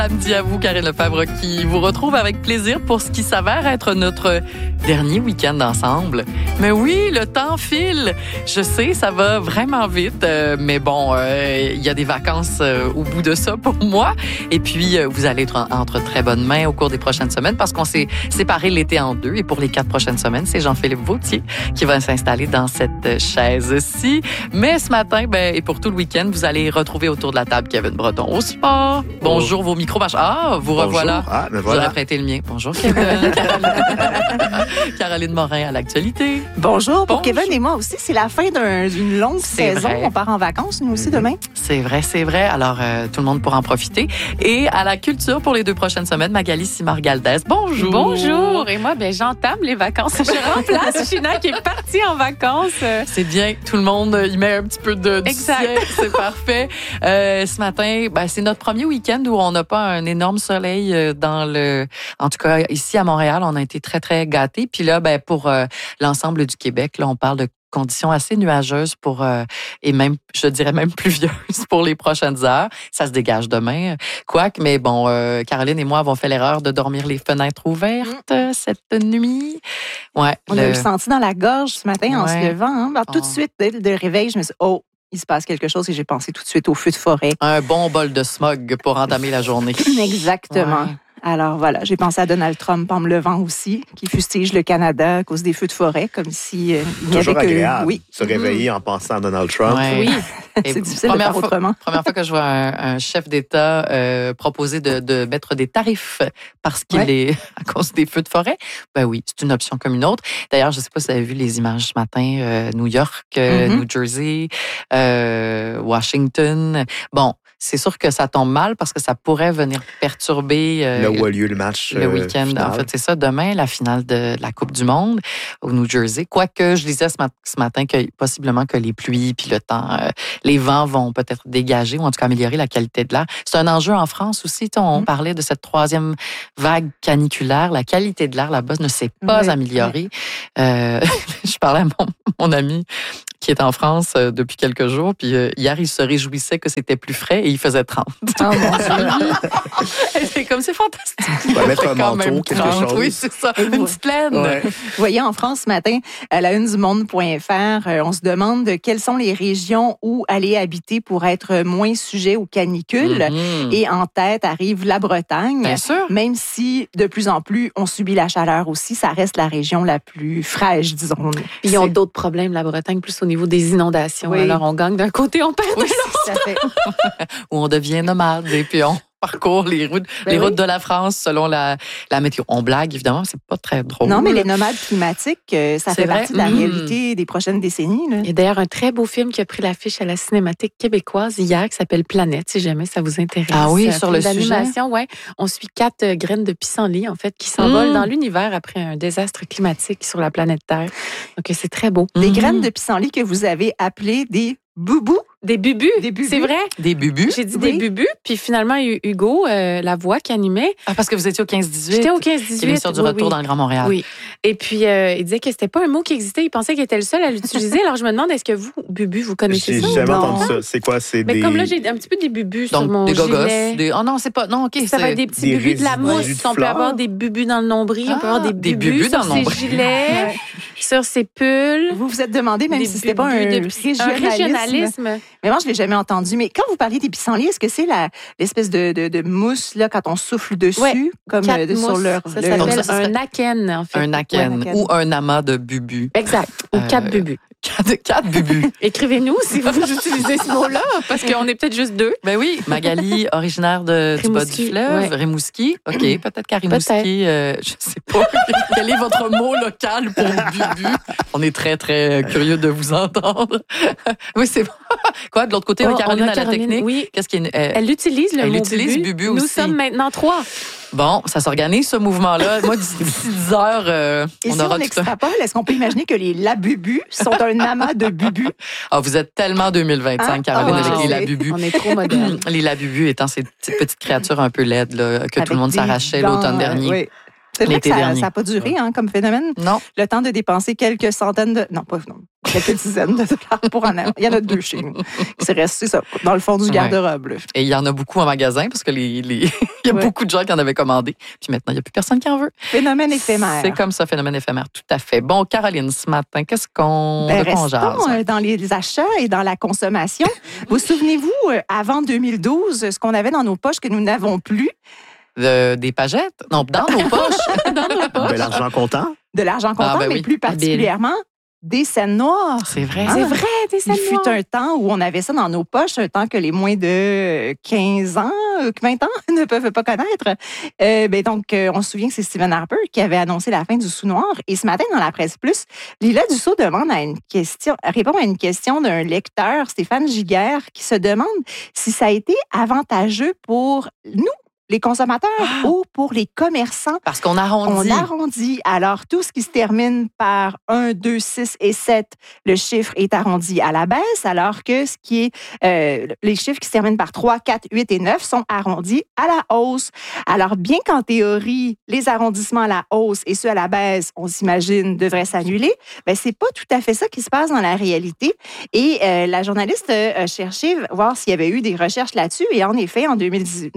Samedi à vous, Karine Lefebvre, qui vous retrouve avec plaisir pour ce qui s'avère être notre dernier week-end ensemble. Mais oui, le temps file. Je sais, ça va vraiment vite, mais bon, il y a des vacances au bout de ça pour moi. Et puis, vous allez être entre très bonnes mains au cours des prochaines semaines parce qu'on s'est séparé l'été en deux. Et pour les 4 prochaines semaines, c'est Jean-Philippe Vautier qui va s'installer dans cette chaise-ci. Mais ce matin, et pour tout le week-end, vous allez retrouver autour de la table Kevin Breton au sport. Bonjour, vos micros marchent. Ah, vous revoilà. Ah, ben voilà. J'aurais prêté le mien. Bonjour, Kevin. Caroline Morin à l'actualité. Bonjour. Pour Kevin et moi aussi, c'est la fin d'une longue saison. Vrai. On part en vacances, nous aussi, demain. C'est vrai. Alors, tout le monde pourra en profiter. Et à la culture pour les 2 prochaines semaines, Magali Simard-Galdès. Bonjour. Bonjour. Et moi, j'entame les vacances. Je remplace China qui est partie en vacances. C'est bien. Tout le monde y met un petit peu de exact. Ciel. C'est parfait. Ce matin, c'est notre premier week-end où on n'a pas un énorme soleil en tout cas, ici à Montréal, on a été très, très gâtés. Puis là, pour l'ensemble du Québec, là, on parle de conditions assez nuageuses et même, je dirais même pluvieuses pour les prochaines heures. Ça se dégage demain. Quoique, mais bon, Caroline et moi avons fait l'erreur de dormir les fenêtres ouvertes cette nuit. Ouais. On a eu le senti dans la gorge ce matin en se levant. Hein? Alors, tout de suite, dès le réveil, je me suis dit, il se passe quelque chose et j'ai pensé tout de suite au feu de forêt. Un bon bol de smog pour entamer la journée. Exactement. Ouais. Alors voilà, j'ai pensé à Donald Trump en me levant aussi, qui fustige le Canada à cause des feux de forêt, comme si il n'y avait toujours agréable oui. se réveiller en pensant à Donald Trump. Ouais. Oui. C'est difficile de faire autrement. Première fois que je vois un chef d'État proposer de mettre des tarifs parce qu'il est à cause des feux de forêt. Ben oui, c'est une option comme une autre. D'ailleurs, je ne sais pas si vous avez vu les images ce matin, New York, New Jersey, Washington. Bon, c'est sûr que ça tombe mal parce que ça pourrait venir perturber là où a lieu le match. Le week-end. Final. En fait, c'est ça. Demain, la finale de la Coupe du Monde au New Jersey. Quoique, je disais ce matin que possiblement que les pluies puis le temps, les vents vont peut-être dégager ou en tout cas améliorer la qualité de l'air. C'est un enjeu en France aussi. On parlait de cette 3e vague caniculaire. La qualité de l'air là-bas ne s'est pas améliorée. Je parlais à mon ami qui est en France depuis quelques jours. Puis hier, il se réjouissait que c'était plus frais et il faisait 30. Oh mon Dieu! C'est comme, c'est fantastique. On va mettre un quand manteau, même quelque 30. chose. Oui, c'est ça. Une petite laine. Ouais. Vous voyez, en France, ce matin, à la une du monde.fr, on se demande quelles sont les régions où aller habiter pour être moins sujet aux canicules. Et en tête arrive la Bretagne. Bien sûr. Même si, de plus en plus, on subit la chaleur aussi, ça reste la région la plus fraîche, disons. Ils ont d'autres problèmes, la Bretagne, plus au niveau des inondations. Oui. Alors, on gagne d'un côté, on perd de l'autre. Ça fait. Où on devient nomade et puis on parcourt les routes de la France selon la météo. On blague, évidemment, c'est pas très drôle. Non, mais les nomades climatiques, ça fait vrai. partie de la réalité des prochaines décennies. Là. Il y a d'ailleurs un très beau film qui a pris l'affiche à la Cinémathèque québécoise hier qui s'appelle Planète, si jamais ça vous intéresse. Ah oui, un sur film le sujet. d'animation, ouais. On suit 4 graines de pissenlit, en fait, qui s'envolent dans l'univers après un désastre climatique sur la planète Terre. Donc, c'est très beau. Des graines de pissenlit que vous avez appelées des boubous. Des bubus, Des bubus. c'est vrai. Des bubus. J'ai dit des bubus, puis finalement, Hugo, la voix qui animait. Ah, parce que vous étiez au 15-18. J'étais au 15-18. Qui est l'émission du retour dans le Grand Montréal. Oui. Et puis, il disait que c'était pas un mot qui existait. Il pensait qu'il était le seul à l'utiliser. Alors, je me demande, est-ce que vous, bubu, vous connaissez ça? J'ai jamais ou non? entendu ça. C'est quoi? C'est Mais des... comme là, j'ai un petit peu des bubus sur Donc, mon des gogos. gilet. Oh non, c'est pas. Non, OK. Ça va être des petits des bubus de la résidus mousse. de On peut fleurs. avoir des bubus dans le nombril. On peut avoir des bubus dans sur le ses nombril. gilets, sur ses pulls. Vous vous êtes demandé, même Des si c'était pas un bubus régionalisme. Mais moi, je l'ai jamais entendu. Mais quand vous parliez des pissenlits, est-ce que c'est l'espèce de mousse là quand on souffle dessus, Ouais, comme quatre sur mousses. leur Ça Donc, s'appelle ça serait un aken, en fait. Un aken Ouais, ou un amas de bubus. Exact. Ou 4 bubus. 4 bubus. Écrivez-nous si vous utilisez ce mot-là, parce qu'on est peut-être juste 2. Ben oui, Magali, originaire du bas du Rimouski, fleuve, ouais. Rimouski. OK, peut-être qu'à Rimouski, je sais pas. Quel est votre mot local pour bubu? On est très, très curieux de vous entendre. Oui, c'est bon. Quoi, de l'autre côté, Caroline à la technique? Oui. Qu'est-ce qui est... Elle utilise le elle mot utilise bubu Nous aussi. sommes maintenant 3. Bon, ça s'organise, ce mouvement-là. Moi, d'ici 10 heures, Et on si aura on tout ça. extrapole, est-ce qu'on peut imaginer que les labubus sont un amas de bubus? Ah, vous êtes tellement 2025, Hein? Caroline, Ah, avec les wow. labubus. On est trop modernes. Les labubus étant ces petites créatures un peu laides là, que tout le monde Avec des s'arrachait dents, l'automne dernier. oui. C'est vrai L'été que ça dernier. n'a pas duré comme phénomène. Non. Le temps de dépenser quelques centaines de... Non, quelques dizaines de dollars pour en avoir. Il y en a 2 chez nous. C'est resté ça, dans le fond du garde-robe. Là. Et il y en a beaucoup en magasin parce que il y a beaucoup de gens qui en avaient commandé. Puis maintenant, il n'y a plus personne qui en veut. Phénomène éphémère. C'est comme ça, phénomène éphémère, tout à fait. Bon, Caroline, ce matin, de quoi on restons jase? dans les achats et dans la consommation. Vous souvenez-vous, avant 2012, ce qu'on avait dans nos poches que nous n'avons plus? Des pagettes? Non, dans nos poches. Dans nos poches. De l'argent comptant? De l'argent comptant, mais oui. plus particulièrement des scènes noires. C'est vrai. C'est vrai, des scènes Il fut un temps où on avait ça dans nos poches, un temps que les moins de 15 ans, 20 ans ne peuvent pas connaître. Donc, on se souvient que c'est Stephen Harper qui avait annoncé la fin du sous-noir. Et ce matin, dans la Presse Plus, Lila Dussault répond à une question d'un lecteur, Stéphane Giguère, qui se demande si ça a été avantageux pour nous, les consommateurs, ou pour les commerçants. Parce qu'on arrondit. On arrondit. Alors, tout ce qui se termine par 1, 2, 6 et 7, le chiffre est arrondi à la baisse, alors que ce qui est les chiffres qui se terminent par 3, 4, 8 et 9 sont arrondis à la hausse. Alors, bien qu'en théorie, les arrondissements à la hausse et ceux à la baisse, on s'imagine, devraient s'annuler, ben c'est pas tout à fait ça qui se passe dans la réalité. Et la journaliste a cherché voir s'il y avait eu des recherches là-dessus. Et en effet, en 2018,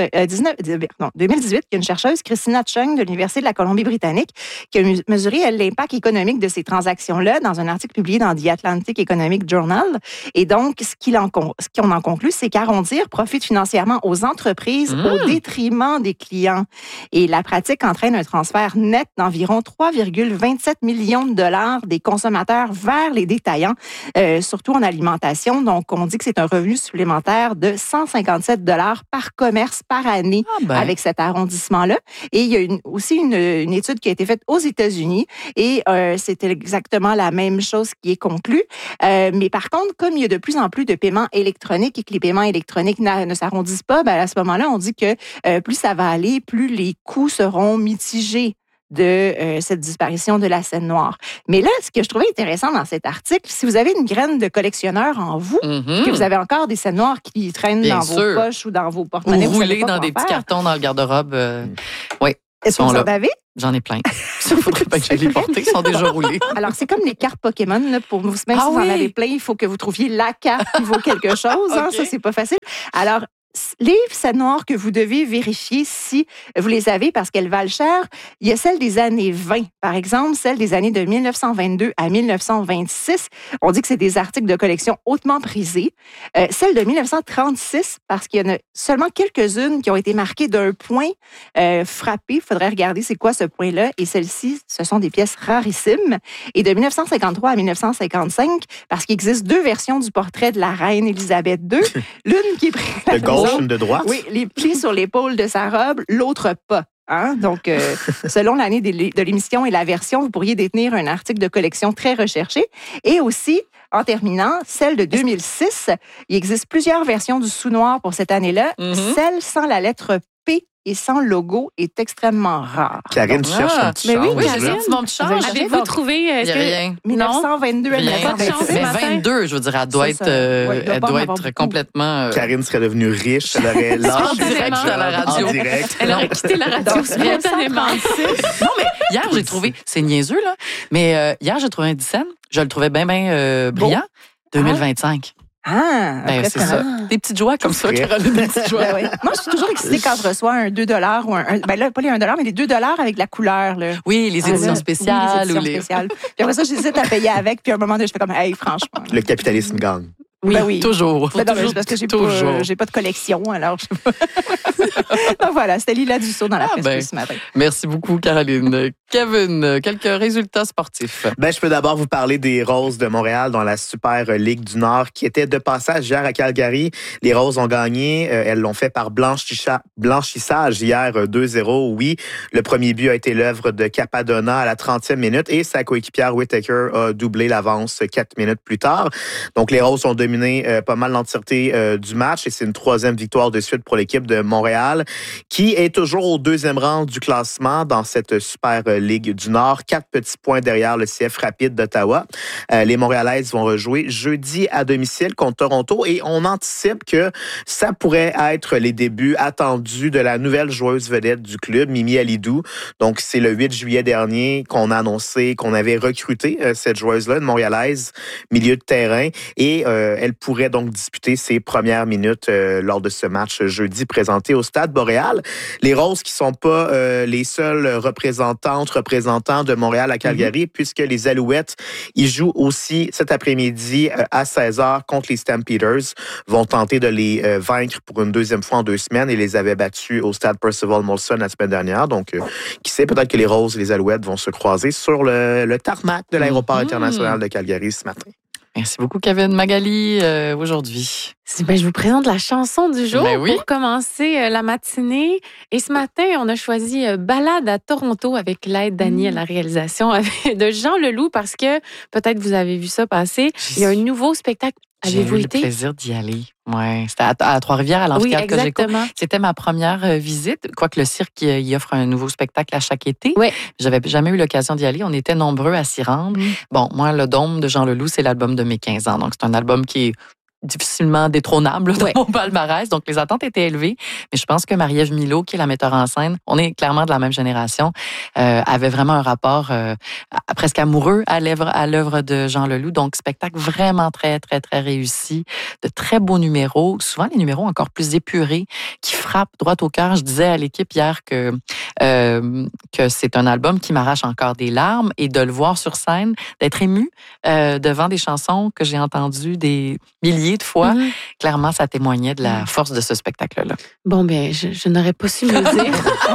il y a une chercheuse, Christina Chung, de l'Université de la Colombie-Britannique, qui a mesuré l'impact économique de ces transactions-là dans un article publié dans The Atlantic Economic Journal. Et donc, ce qu'on en conclut, c'est qu'arrondir profite financièrement aux entreprises au détriment des clients. Et la pratique entraîne un transfert net d'environ 3,27 millions de dollars des consommateurs vers les détaillants, surtout en alimentation. Donc, on dit que c'est un revenu supplémentaire de 157 dollars par commerce par année avec cet arrondissement-là. Et il y a aussi une étude qui a été faite aux États-Unis et c'était exactement la même chose qui est conclue. Mais par contre, comme il y a de plus en plus de paiements électroniques et que les paiements électroniques ne s'arrondissent pas, à ce moment-là, on dit que plus ça va aller, plus les coûts seront mitigés de cette disparition de la scène noire. Mais là, ce que je trouvais intéressant dans cet article, si vous avez une graine de collectionneur en vous, que vous avez encore des scènes noires qui traînent dans vos poches ou dans vos porte-monnaies, ou roulées dans des petits cartons dans le garde-robe. Oui. Est-ce que vous en avez? J'en ai plein. Il faudrait pas que je les porte. Ils sont déjà roulés. Alors, c'est comme les cartes Pokémon. Là, pour vous, même si vous en avez plein, il faut que vous trouviez la carte qui vaut quelque chose. Okay. Ça, c'est pas facile. Alors, les scènes noires que vous devez vérifier si vous les avez parce qu'elles valent cher, il y a celles des années 20. Par exemple, celles des années de 1922 à 1926. On dit que c'est des articles de collection hautement prisés. Celles de 1936, parce qu'il y en a seulement quelques-unes qui ont été marquées d'un point frappé. Il faudrait regarder c'est quoi ce point-là. Et celles-ci, ce sont des pièces rarissimes. Et de 1953 à 1955, parce qu'il existe 2 versions du portrait de la reine Élisabeth II. L'une qui est prise de droite? Oui, les plis sur l'épaule de sa robe, l'autre pas. Donc, selon l'année de l'émission et la version, vous pourriez détenir un article de collection très recherché. Et aussi, en terminant, celle de 2006, il existe plusieurs versions du sous-noir pour cette année-là. Celle sans la lettre P et sans logo est extrêmement rare. Karine, tu cherches un petit change. Oui, j'ai dit mon petit change. Avez-vous trouvé... Il n'y a rien. 1922 à 1926. Mais 22, je veux dire, elle doit être complètement... Karine serait devenue riche. Elle aurait lâché direct à la radio. Elle aurait quitté la radio spontanément. Non, mais hier, j'ai trouvé... C'est niaiseux, là. Mais hier, j'ai trouvé un 10 cents. Je le trouvais bien brillant. 2025. C'est ça. Des petites joies comme ça, Caroline, des petites joies. Moi, je suis toujours excitée quand je reçois un 2 $ ou là, pas les 1 $, mais les 2 $ avec la couleur. Là. Oui, les éditions spéciales. Oui, les éditions spéciales. Puis après ça, j'hésite à payer avec, puis à un moment donné, je fais comme, hey, franchement. Le capitalisme gagne. Oui, toujours. C'est parce que j'ai pas de collection, alors je sais pas. Donc voilà, c'était Lila Dussault dans la presse ce matin. Merci beaucoup, Caroline. Kevin, quelques résultats sportifs. Je peux d'abord vous parler des Roses de Montréal dans la Super Ligue du Nord qui était de passage hier à Calgary. Les Roses ont gagné. Elles l'ont fait par blanchissage hier 2-0. Oui, le premier but a été l'œuvre de Capadonna à la 30e minute et sa coéquipière Whittaker a doublé l'avance 4 minutes plus tard. Donc, les Roses ont dominé pas mal l'entièreté du match et c'est une 3e victoire de suite pour l'équipe de Montréal qui est toujours au 2e rang du classement dans cette Super Ligue du Nord. 4 petits points derrière le CF Rapide d'Ottawa. Les Montréalaises vont rejouer jeudi à domicile contre Toronto et on anticipe que ça pourrait être les débuts attendus de la nouvelle joueuse vedette du club, Mimi Alidou. Donc, c'est le 8 juillet dernier qu'on a annoncé qu'on avait recruté cette joueuse-là, une Montréalaise, milieu de terrain, et elle pourrait donc disputer ses premières minutes lors de ce match jeudi présenté au Stade Boréal. Les Roses qui sont pas les seuls représentants de Montréal à Calgary, puisque les Alouettes, ils jouent aussi cet après-midi à 16h contre les Stampeders, vont tenter de les vaincre pour une deuxième fois en 2 semaines et les avaient battus au Stade Percival Molson la semaine dernière. Donc, qui sait, peut-être que les Roses et les Alouettes vont se croiser sur le tarmac de l'aéroport international de Calgary ce matin. Merci beaucoup, Kevin. Magali, aujourd'hui. Je vous présente la chanson du jour pour commencer la matinée. Et ce matin, on a choisi Balade à Toronto avec l'aide d'Annie à la réalisation de Jean Leloup parce que peut-être vous avez vu ça passer. Il y a un nouveau spectacle. Avez-vous été? J'ai eu le plaisir d'y aller. Oui, c'était à Trois-Rivières, à l'amphithéâtre Cogeco. C'était ma première visite, quoique le cirque y offre un nouveau spectacle à chaque été. Oui. J'avais jamais eu l'occasion d'y aller. On était nombreux à s'y rendre. Bon, moi, le Dôme de Jean Leloup, c'est l'album de mes 15 ans. Donc, c'est un album qui est difficilement détrônable dans mon palmarès. Donc, les attentes étaient élevées. Mais je pense que Marie-Ève Milot, qui est la metteur en scène, on est clairement de la même génération, avait vraiment un rapport presque amoureux à l'œuvre de Jean Leloup. Donc, spectacle vraiment très, très, très réussi. De très beaux numéros. Souvent, les numéros encore plus épurés, qui frappent droit au cœur. Je disais à l'équipe hier que c'est un album qui m'arrache encore des larmes et de le voir sur scène, d'être ému devant des chansons que j'ai entendues des milliers de fois. Clairement, ça témoignait de la force de ce spectacle-là. Bon, bien, je n'aurais pas su me le dire.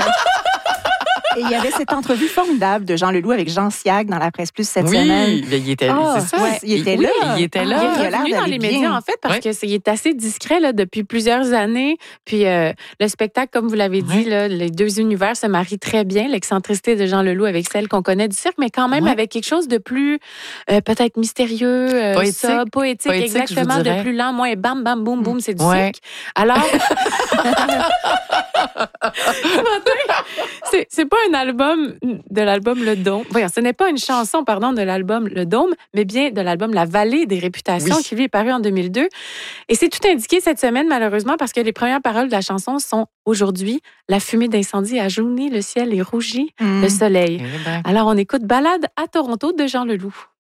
Et il y avait cette entrevue formidable de Jean Leloup avec Jean Siag dans la Presse Plus cette semaine. Oui, il était, c'est ça. Ouais, il était là. Il était là. Il est revenu dans les médias, en fait, parce qu'il est assez discret là, depuis plusieurs années. Puis le spectacle, comme vous l'avez dit, là, les deux univers se marient très bien. L'excentricité de Jean Leloup avec celle qu'on connaît du cirque, mais quand même avec quelque chose de plus peut-être mystérieux, poétique exactement, de plus lent, moins bam, bam, boum, boum, c'est du cirque. Alors, c'est pas un album de l'album Le Dôme. Voyons, ce n'est pas une chanson, pardon, de l'album Le Dôme, mais bien de l'album La Vallée des Réputations, qui lui est paru en 2002. Et c'est tout indiqué cette semaine, malheureusement, parce que les premières paroles de la chanson sont aujourd'hui, la fumée d'incendie a jauni, le ciel est rougi, le soleil. Alors, on écoute Balade à Toronto de Jean Leloup.